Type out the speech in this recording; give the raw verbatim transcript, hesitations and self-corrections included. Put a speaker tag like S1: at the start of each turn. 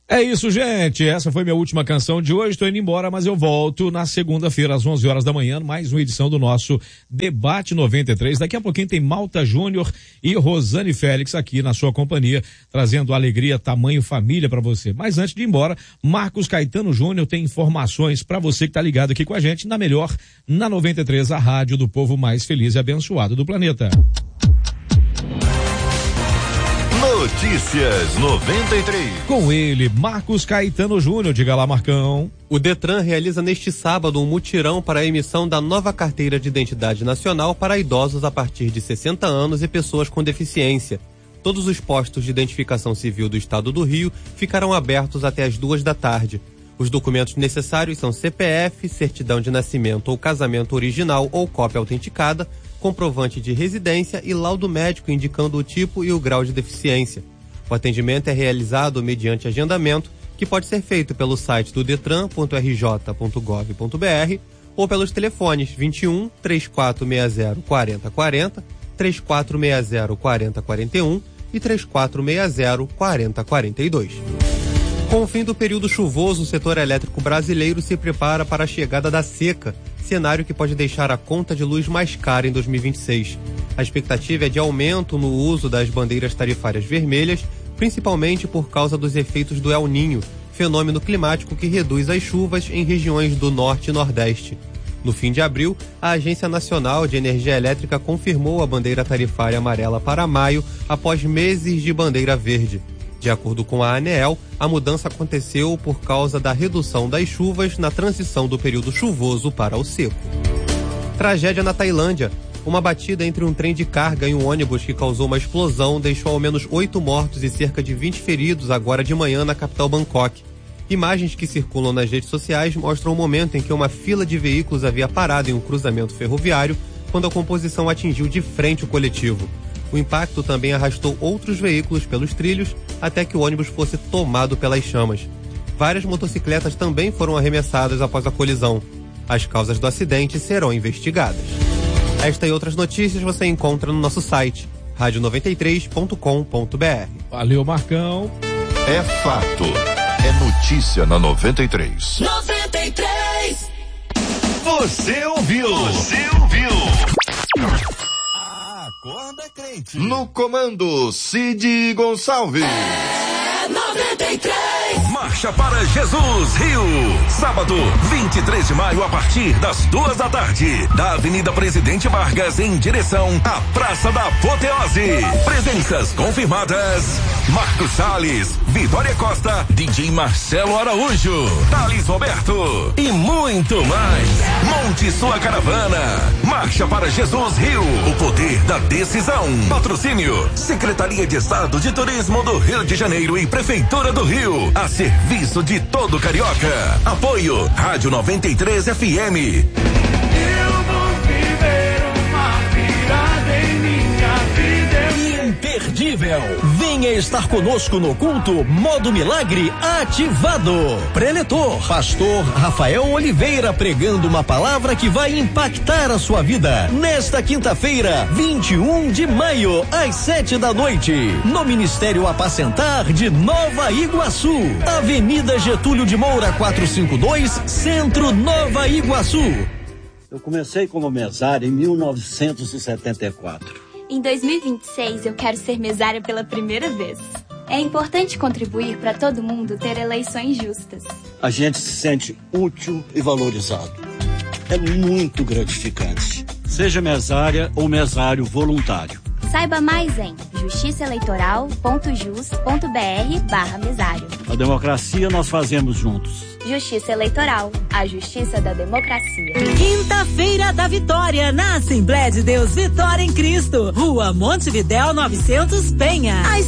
S1: É isso, gente. Essa foi minha última canção de hoje. Estou indo embora, mas eu volto na segunda-feira, às onze horas da manhã, mais uma edição do nosso Debate noventa e três. Daqui a pouquinho tem Malta Júnior e Rosane Félix aqui na sua companhia, trazendo alegria, tamanho, família para você. Mas antes de ir embora, Marcos Caetano Júnior tem informações para você que tá ligado aqui com a gente, na melhor, na noventa e três, a rádio do povo mais feliz e abençoado do planeta.
S2: Notícias noventa e três.
S1: Com ele, Marcos Caetano Júnior. Diga lá, Marcão.
S3: O Detran realiza neste sábado um mutirão para a emissão da nova carteira de identidade nacional para idosos a partir de sessenta anos e pessoas com deficiência. Todos os postos de identificação civil do estado do Rio ficarão abertos até as duas da tarde. Os documentos necessários são C P F, certidão de nascimento ou casamento original ou cópia autenticada, comprovante de residência e laudo médico indicando o tipo e o grau de deficiência. O atendimento é realizado mediante agendamento, que pode ser feito pelo site do detran ponto r j ponto gov ponto b r ou pelos telefones vinte e um, três quatro seis zero, quatro zero quatro zero, três quatro seis zero, quatro zero quatro um e três quatro seis zero, quatro zero quatro dois. Com o fim do período chuvoso, o setor elétrico brasileiro se prepara para a chegada da seca, cenário que pode deixar a conta de luz mais cara em dois mil e vinte e seis. A expectativa é de aumento no uso das bandeiras tarifárias vermelhas, principalmente por causa dos efeitos do El Niño, fenômeno climático que reduz as chuvas em regiões do norte e nordeste. No fim de abril, a Agência Nacional de Energia Elétrica confirmou a bandeira tarifária amarela para maio, após meses de bandeira verde. De acordo com a ANEEL, a mudança aconteceu por causa da redução das chuvas na transição do período chuvoso para o seco. Tragédia na Tailândia. Uma batida entre um trem de carga e um ônibus que causou uma explosão deixou ao menos oito mortos e cerca de vinte feridos agora de manhã na capital Bangkok. Imagens que circulam nas redes sociais mostram o momento em que uma fila de veículos havia parado em um cruzamento ferroviário quando a composição atingiu de frente o coletivo. O impacto também arrastou outros veículos pelos trilhos até que o ônibus fosse tomado pelas chamas. Várias motocicletas também foram arremessadas após a colisão. As causas do acidente serão investigadas. Esta e outras notícias você encontra no nosso site, rádio noventa e três ponto com ponto b r.
S1: Valeu, Marcão.
S2: É fato. É notícia na noventa e três.
S4: noventa e três.
S2: Você ouviu? Você ouviu?
S4: Acorda, crente.
S2: No comando, Cid Gonçalves.
S4: É noventa e três.
S5: Marcha para Jesus Rio. Sábado, vinte e três de maio, a partir das duas da tarde. Da Avenida Presidente Vargas, em direção à Praça da Apoteose. Presenças confirmadas: Marcos Salles, Vitória Costa, D J Marcelo Araújo, Thales Roberto e muito mais. Monte sua caravana. Marcha para Jesus Rio. O poder da decisão. Patrocínio: Secretaria de Estado de Turismo do Rio de Janeiro e Prefeitura do Rio. A serviço de todo carioca. Apoio: Rádio noventa e três F M.
S6: Eu vou viver uma virada em minha vida.
S7: Imperdível. Venha estar conosco no culto Modo Milagre ativado. Preletor, pastor Rafael Oliveira, pregando uma palavra que vai impactar a sua vida. Nesta quinta-feira, vinte e um de maio, às sete da noite, no Ministério Apacentar de Nova Iguaçu. Avenida Getúlio de Moura, quatrocentos e cinquenta e dois, Centro, Nova Iguaçu.
S8: Eu comecei como mesário em mil novecentos e setenta e quatro.
S9: Em dois mil e vinte e seis, eu quero ser mesária pela primeira vez. É importante contribuir para todo mundo ter eleições justas.
S8: A gente se sente útil e valorizado. É muito gratificante. Seja mesária ou mesário voluntário.
S9: Saiba mais em justiçaeleitoral ponto jus ponto b r barra mesário.
S8: A democracia nós fazemos juntos.
S9: Justiça Eleitoral, a justiça da democracia.
S10: Quinta-feira da Vitória, na Assembleia de Deus Vitória em Cristo, Rua Montevidéu novecentos, Penha. Às